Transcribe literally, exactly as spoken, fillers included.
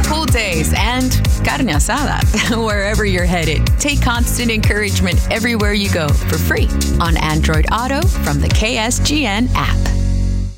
pool days, and carne asada. Wherever you're headed, take Constant Encouragement everywhere you go for free on Android Auto from the K S G N app.